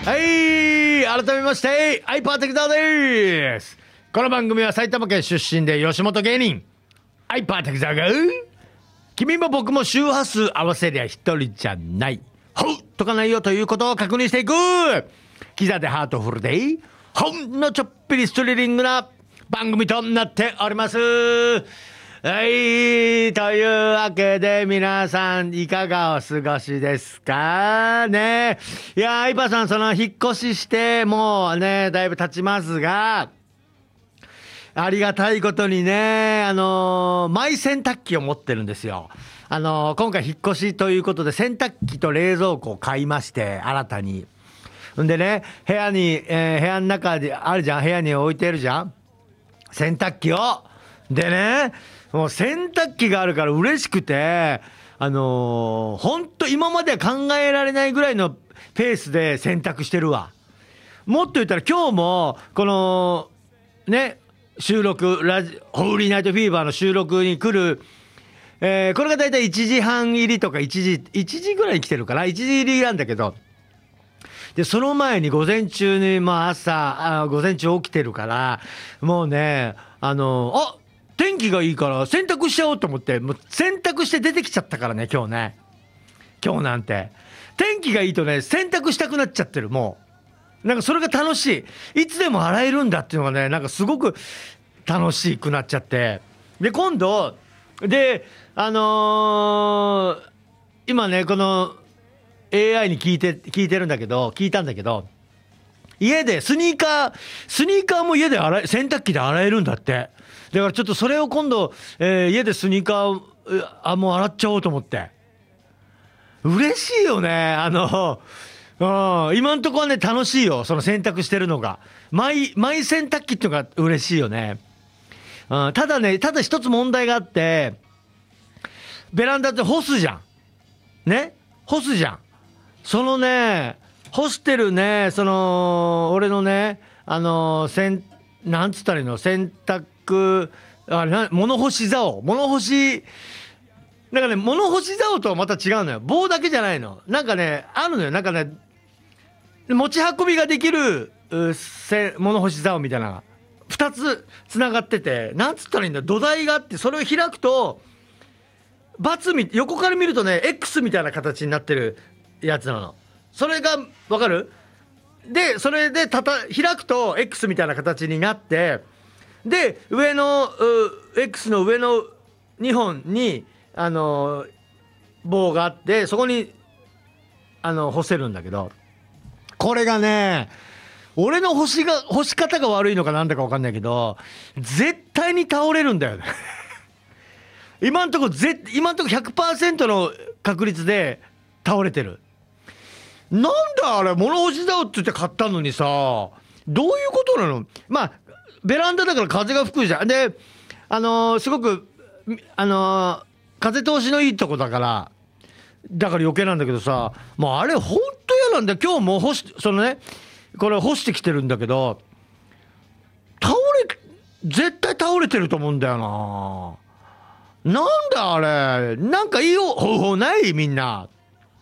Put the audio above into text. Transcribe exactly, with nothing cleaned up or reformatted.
はい、改めましてアイパー滝沢です。この番組は埼玉県出身で吉本芸人アイパー滝沢が君も僕も周波数合わせりゃ一人じゃないほうとかないよということを確認していくキザでハートフルでほんのちょっぴりストリリングな番組となっております。はい、というわけで皆さんいかがお過ごしですかね。いやー、イパさん、その引っ越ししてもうねだいぶ経ちますが、ありがたいことにね、あのー、マイ洗濯機を持ってるんですよ。あのー、今回引っ越しということで洗濯機と冷蔵庫を買いまして、新たに。んでね、部屋に、えー、部屋の中であるじゃん、部屋に置いてるじゃん、洗濯機を。でね、もう洗濯機があるから嬉しくて、あのー、ほんと今までは考えられないぐらいのペースで洗濯してるわ。もっと言ったら今日もこのね収録ラジホーリーナイトフィーバーの収録に来る、えー、これがだいたいいちじはん入りとかいちじいちじぐらいに来てるからいちじ入りなんだけど、でその前に午前中にまあ朝あ午前中起きてるからもうねあのー、あ天気がいいから洗濯しちゃおうと思ってもう洗濯して出てきちゃったからね今日ね。今日なんて天気がいいとね洗濯したくなっちゃってる。もうなんかそれが楽しい、いつでも洗えるんだっていうのがねなんかすごく楽しくなっちゃって、で今度であのー、今ねこの エーアイ に聞いて聞いてるんだけど聞いたんだけど家でスニーカースニーカーも家で洗え洗濯機で洗えるんだって。だからちょっとそれを今度、えー、家でスニーカーあもう洗っちゃおうと思って。嬉しいよね。あの、うん、今んとこはね楽しいよ、その洗濯してるのが。マイマイ洗濯機っていうのが嬉しいよね。うん、ただねただ一つ問題があって、ベランダって干すじゃんね、干すじゃん。そのね干してるねその俺のねあの洗なんつったらいいの洗濯あれな物干し竿物干しなんかね物干し竿とはまた違うのよ。棒だけじゃないの、なんかねあるのよ。なんかね持ち運びができるせ物干し竿みたいなのがふたつつながってて、なんつったらいいんだ、土台があってそれを開くとバツみ横から見るとね X みたいな形になってるやつなの。それがわかる？でそれでたた開くと X みたいな形になって、で上の X の上のにほんにあの棒があってそこにあの干せるんだけど、これがね俺の干しが干し方が悪いのかなんだか分かんないけど絶対に倒れるんだよね今んとこぜ今んとこ ひゃくパーセント の確率で倒れてる。なんだあれ物干し竿って言って買ったのにさ、どういうことなの。まあベランダだから風が吹くじゃん。であのー、すごくあのー、風通しのいいとこだからだから余計なんだけどさ、もうあれほんと嫌なんだよ。今日も干しそのねこれ干してきてるんだけど倒れ絶対倒れてると思うんだよな。なんだあれ、なんかいい方法ないみんな。